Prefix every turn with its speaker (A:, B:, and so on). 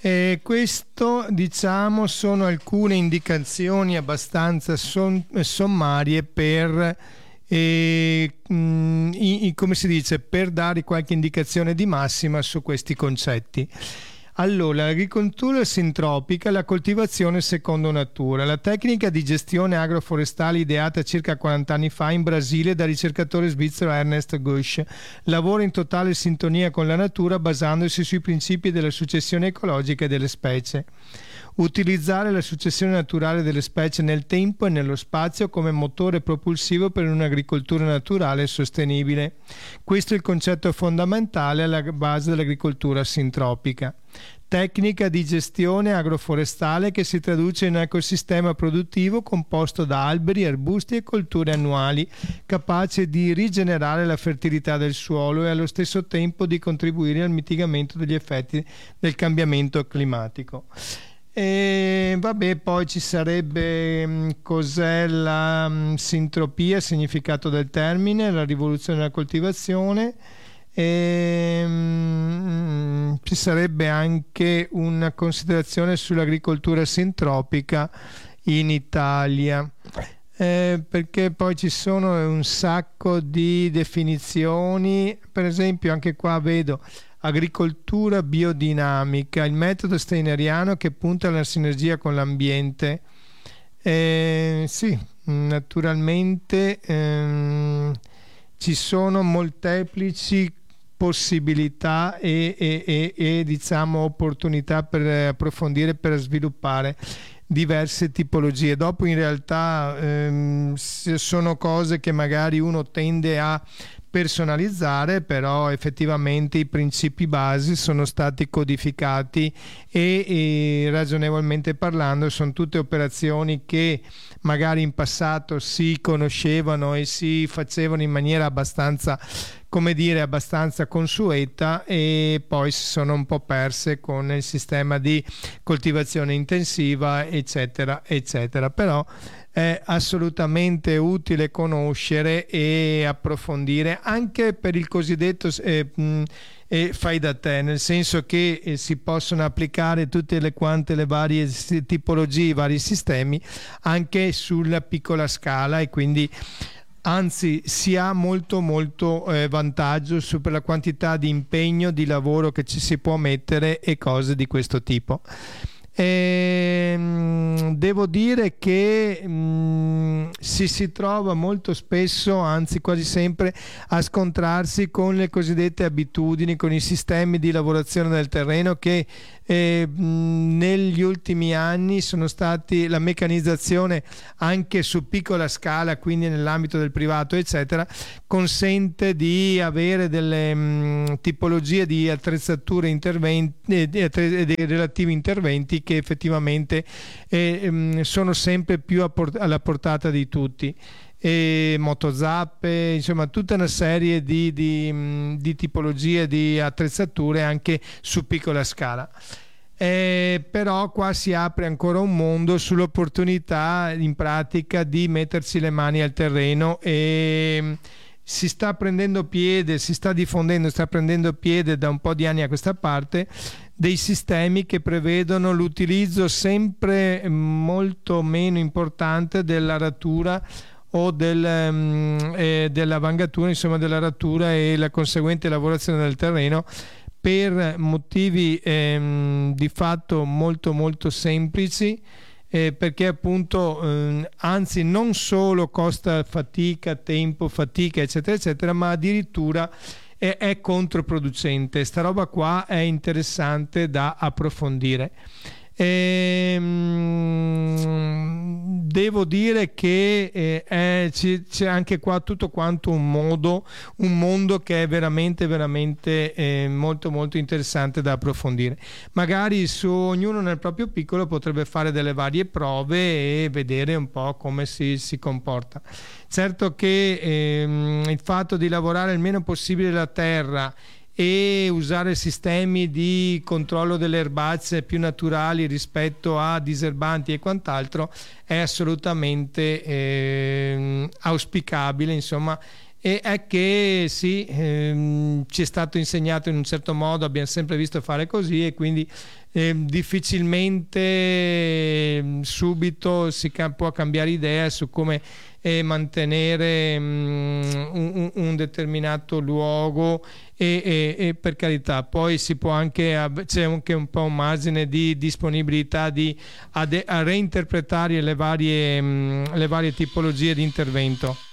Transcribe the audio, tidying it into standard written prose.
A: Questo, diciamo, sono alcune indicazioni abbastanza sommarie per come si dice, per dare qualche indicazione di massima su questi concetti. Allora, l'agricoltura sintropica è la coltivazione secondo natura, la tecnica di gestione agroforestale ideata circa 40 anni fa in Brasile dal ricercatore svizzero Ernest Gusch. Lavora in totale sintonia con la natura basandosi sui principi della successione ecologica delle specie. Utilizzare la successione naturale delle specie nel tempo e nello spazio come motore propulsivo per un'agricoltura naturale e sostenibile. Questo è il concetto fondamentale alla base dell'agricoltura sintropica. Tecnica di gestione agroforestale che si traduce in un ecosistema produttivo composto da alberi, arbusti e colture annuali, capace di rigenerare la fertilità del suolo e allo stesso tempo di contribuire al mitigamento degli effetti del cambiamento climatico. E vabbè, poi ci sarebbe cos'è la sintropia, significato del termine, la rivoluzione della coltivazione. Ci sarebbe anche una considerazione sull'agricoltura sintropica in Italia, perché poi ci sono un sacco di definizioni. Per esempio, anche qua vedo agricoltura biodinamica, il metodo steineriano che punta alla sinergia con l'ambiente. Sì, naturalmente ci sono molteplici possibilità e diciamo opportunità per approfondire, per sviluppare diverse tipologie. Dopo in realtà sono cose che magari uno tende a personalizzare, però effettivamente i principi basi sono stati codificati e ragionevolmente parlando sono tutte operazioni che magari in passato si conoscevano e si facevano in maniera abbastanza, come dire, abbastanza consueta, e poi si sono un po' perse con il sistema di coltivazione intensiva, eccetera eccetera. Però è assolutamente utile conoscere e approfondire anche per il cosiddetto fai da te, nel senso che si possono applicare tutte le varie tipologie, i vari sistemi anche sulla piccola scala, e quindi anzi si ha molto vantaggio per la quantità di impegno, di lavoro che ci si può mettere e cose di questo tipo. Devo dire che si trova molto spesso, anzi quasi sempre, a scontrarsi con le cosiddette abitudini, con i sistemi di lavorazione del terreno che negli ultimi anni sono stati, la meccanizzazione anche su piccola scala, quindi nell'ambito del privato eccetera, consente di avere delle tipologie di attrezzature, interventi, dei relativi interventi che effettivamente sono sempre più alla portata di tutti. Motozappe, insomma tutta una serie di tipologie di attrezzature anche su piccola scala. Però qua si apre ancora un mondo sull'opportunità in pratica di mettersi le mani al terreno, e si sta prendendo piede, si sta diffondendo, sta prendendo piede da un po' di anni a questa parte dei sistemi che prevedono l'utilizzo sempre molto meno importante dell'aratura o della vangatura, insomma della rattura e la conseguente lavorazione del terreno, per motivi di fatto molto semplici, perché appunto anzi non solo costa fatica, tempo, fatica eccetera eccetera, ma addirittura è controproducente. Sta roba qua è interessante da approfondire. Devo dire che c'è anche qua tutto quanto un mondo che è veramente molto interessante da approfondire. Magari su ognuno nel proprio piccolo potrebbe fare delle varie prove e vedere un po' come si comporta. Certo che il fatto di lavorare il meno possibile la terra e usare sistemi di controllo delle erbacce più naturali rispetto a diserbanti e quant'altro è assolutamente auspicabile, insomma, e è che sì, ci è stato insegnato in un certo modo, abbiamo sempre visto fare così, e quindi difficilmente subito può cambiare idea su come mantenere un determinato luogo, e per carità poi si può anche, c'è anche un po' un margine di disponibilità a reinterpretare le varie tipologie di intervento.